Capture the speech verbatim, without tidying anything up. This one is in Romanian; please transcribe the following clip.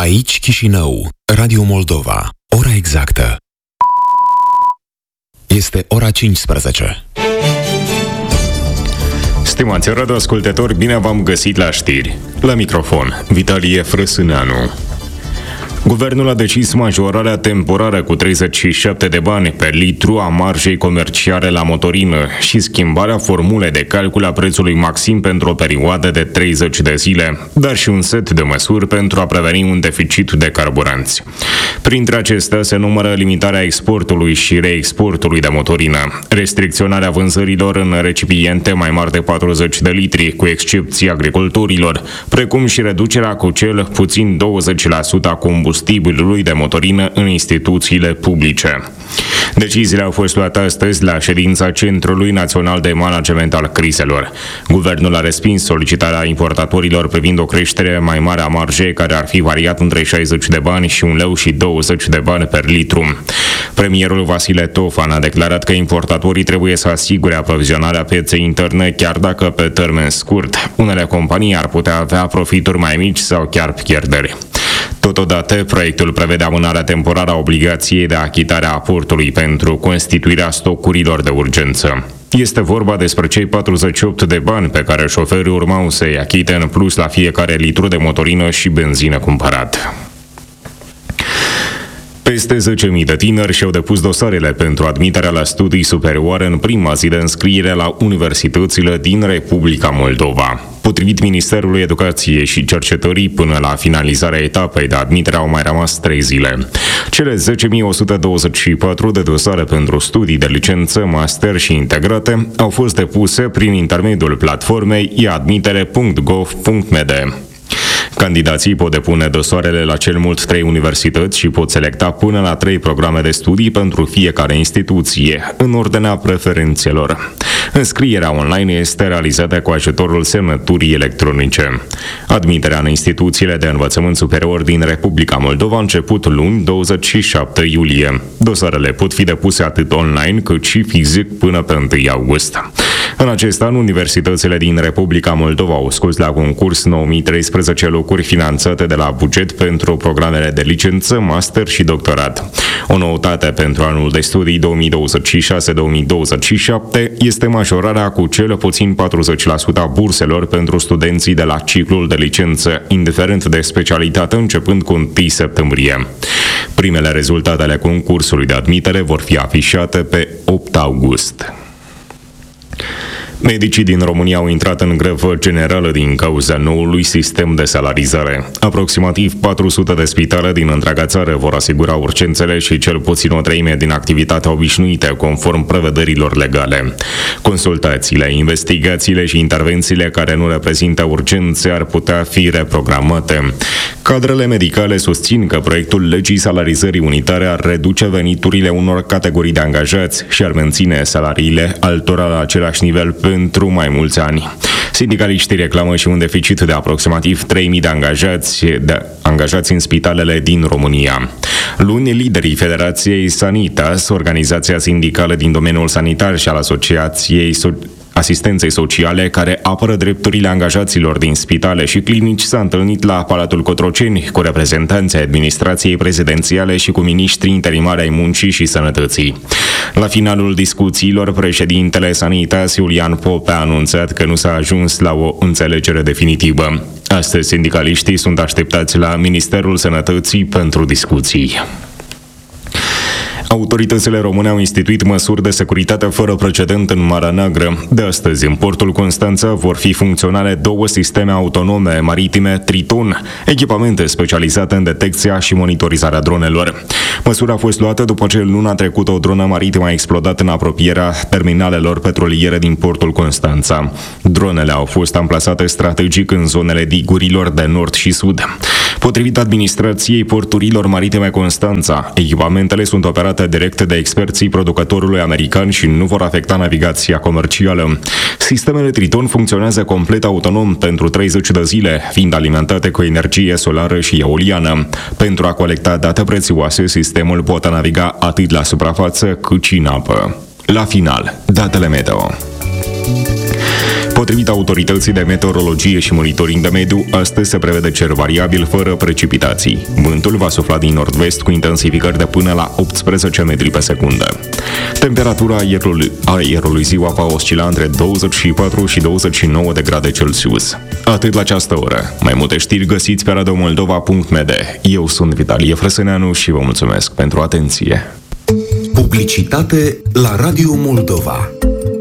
Aici Chișinău, Radio Moldova. Ora exactă este ora cincisprezece. Stimați radioascultători, bine v-am găsit la știri. La microfon, Vitalie Frăsâneanu. Guvernul a decis majorarea temporară cu treizeci și șapte de bani pe litru a marjei comerciale la motorină și schimbarea formulei de calcul a prețului maxim pentru o perioadă de treizeci de zile, dar și un set de măsuri pentru a preveni un deficit de carburanți. Printre acestea se numără limitarea exportului și reexportului de motorină, restricționarea vânzărilor în recipiente mai mari de patruzeci de litri, cu excepția agricultorilor, precum și reducerea cu cel puțin douăzeci la sută a combustibilului combustibilului de motorină în instituțiile publice. Deciziile au fost luate astăzi la ședința Centrului Național de Management al Crizelor. Guvernul a respins solicitarea importatorilor privind o creștere mai mare a marjei, care ar fi variat între șaizeci de bani și un leu și douăzeci de bani per litru. Premierul Vasile Tofan a declarat că importatorii trebuie să asigure aprovizionarea pieței interne, chiar dacă pe termen scurt unele companii ar putea avea profituri mai mici sau chiar pierderi. Totodată, proiectul prevede amânarea temporară a obligației de achitare a aportului pentru constituirea stocurilor de urgență. Este vorba despre cei patruzeci și opt de bani pe care șoferii urmau să-i achite în plus la fiecare litru de motorină și benzină cumpărat. Peste zece mii de tineri și-au depus dosarele pentru admiterea la studii superioare în prima zi de înscriere la universitățile din Republica Moldova. Potrivit Ministerului Educației și Cercetării, până la finalizarea etapei de admitere au mai rămas trei zile. Cele zece mii o sută douăzeci și patru de dosare pentru studii de licență, master și integrate au fost depuse prin intermediul platformei i admitere punct gov punct m d. Candidații pot depune dosarele la cel mult trei universități și pot selecta până la trei programe de studii pentru fiecare instituție, în ordinea preferențelor. Înscrierea online este realizată cu ajutorul semnăturii electronice. Admiterea în instituțiile de învățământ superior din Republica Moldova a început luni, douăzeci și șapte iulie. Dosarele pot fi depuse atât online cât și fizic până pe întâi august. În acest an, universitățile din Republica Moldova au scos la concurs nouă mii treisprezece locuri finanțate de la buget pentru programele de licență, master și doctorat. O noutate pentru anul de studii două mii douăzeci și șase două mii douăzeci și șapte este majorarea cu cel puțin patruzeci la sută a burselor pentru studenții de la ciclul de licență, indiferent de specialitate, începând cu întâi septembrie. Primele rezultate ale concursului de admitere vor fi afișate pe opt august. Medicii din România au intrat în grevă generală din cauza noului sistem de salarizare. Aproximativ patru sute de spitale din întreaga țară vor asigura urgențele și cel puțin o treime din activitatea obișnuită, conform prevederilor legale. Consultațiile, investigațiile și intervențiile care nu reprezintă urgențe ar putea fi reprogramate. Cadrele medicale susțin că proiectul legii salarizării unitare ar reduce veniturile unor categorii de angajați și ar menține salariile altora la același nivel pentru mai mulți ani. Sindicaliștii reclamă și un deficit de aproximativ trei mii de angajați, de angajați în spitalele din România. Luni, liderii Federației Sanitas, organizația sindicală din domeniul sanitar, și al Asociației so- Asistenței Sociale, care apără drepturile angajaților din spitale și clinici, s-a întâlnit la Palatul Cotroceni cu reprezentanții administrației prezidențiale și cu miniștrii interimari ai muncii și sănătății. La finalul discuțiilor, președintele Sanitas, Iulian Pope, a anunțat că nu s-a ajuns la o înțelegere definitivă. Astăzi, sindicaliștii sunt așteptați la Ministerul Sănătății pentru discuții. Autoritățile române au instituit măsuri de securitate fără precedent în Marea Neagră. De astăzi, în portul Constanța vor fi funcționale două sisteme autonome maritime Triton, echipamente specializate în detecția și monitorizarea dronelor. Măsura a fost luată după ce luna trecută o dronă maritimă a explodat în apropierea terminalelor petroliere din portul Constanța. Dronele au fost amplasate strategic în zonele digurilor de nord și sud. Potrivit administrației porturilor maritime Constanța, echipamentele sunt operate direct de experții producătorului american și nu vor afecta navigația comercială. Sistemele Triton funcționează complet autonom pentru treizeci de zile, fiind alimentate cu energie solară și eoliană. Pentru a colecta date prețioase, sistemul poate naviga atât la suprafață cât și în apă. La final, datele meteo. Potrivit autorității de meteorologie și monitoring de mediu, astăzi se prevede cer variabil fără precipitații. Vântul va sufla din nord-vest cu intensificări de până la optsprezece metri pe secundă. Temperatura aerului, aerului ziua va oscila între douăzeci și patru și douăzeci și nouă de grade Celsius. Atât la această oră. Mai multe știri găsiți pe radio moldova punct m d. Eu sunt Vitalie Frăsâneanu și vă mulțumesc pentru atenție. Publicitate la Radio Moldova.